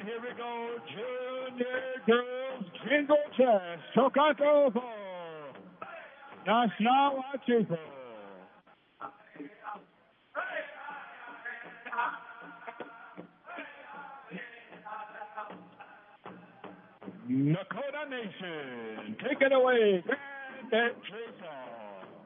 here we go. Junior girls jingle chess. Chocato po. National Achipo. Nakota Nation. Take it away. Grand entry song.